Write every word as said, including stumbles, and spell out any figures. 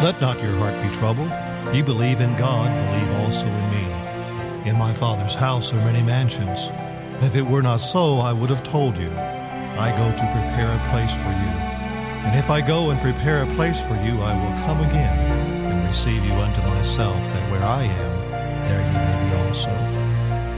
Let not your heart be troubled. Ye believe in God, believe also in me. In my Father's house are many mansions. If it were not so, I would have told you. I go to prepare a place for you. And if I go and prepare a place for you, I will come again and receive you unto myself, that where I am, there ye may be also.